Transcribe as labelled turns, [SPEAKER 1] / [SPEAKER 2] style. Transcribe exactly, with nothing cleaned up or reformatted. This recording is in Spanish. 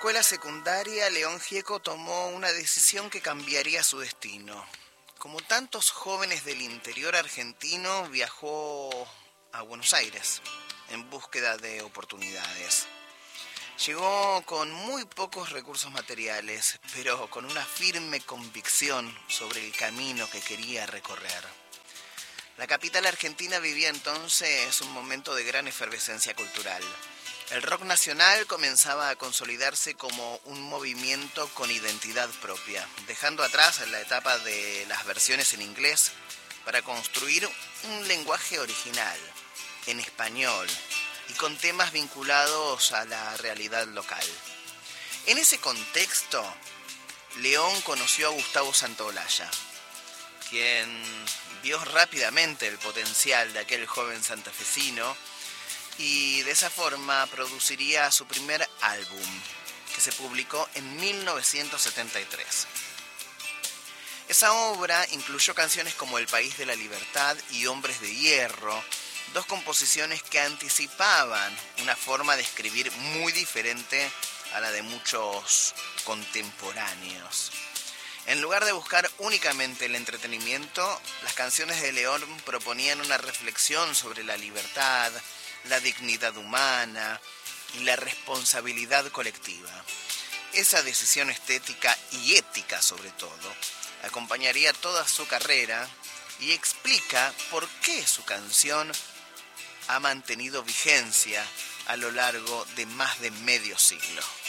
[SPEAKER 1] escuela secundaria, León Gieco tomó una decisión que cambiaría su destino. Como tantos jóvenes del interior argentino, viajó a Buenos Aires en búsqueda de oportunidades. Llegó con muy pocos recursos materiales, pero con una firme convicción sobre el camino que quería recorrer. La capital argentina vivía entonces un momento de gran efervescencia cultural. El rock nacional comenzaba a consolidarse como un movimiento con identidad propia, dejando atrás la etapa de las versiones en inglés para construir un lenguaje original, en español, y con temas vinculados a la realidad local. En ese contexto, León conoció a Gustavo Santaolalla, quien vio rápidamente el potencial de aquel joven santafesino y de esa forma produciría su primer álbum, que se publicó en mil novecientos setenta y tres. Esa obra incluyó canciones como El País de la Libertad y Hombres de Hierro, dos composiciones que anticipaban una forma de escribir muy diferente a la de muchos contemporáneos. En lugar de buscar únicamente el entretenimiento, las canciones de León proponían una reflexión sobre la libertad, la dignidad humana y la responsabilidad colectiva. Esa decisión estética y ética, sobre todo, acompañaría toda su carrera y explica por qué su canción ha mantenido vigencia a lo largo de más de medio siglo.